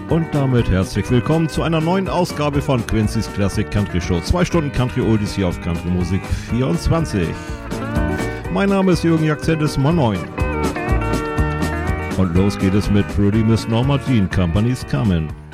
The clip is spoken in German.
Und damit herzlich willkommen zu einer neuen Ausgabe von Quincy's Classic Country Show. 2 Stunden Country Oldies hier auf Country Musik 24. Mein Name ist Jürgen Jackzettis, Moin Moin. Und los geht es mit Pretty Miss Norma Jean, Company's Coming.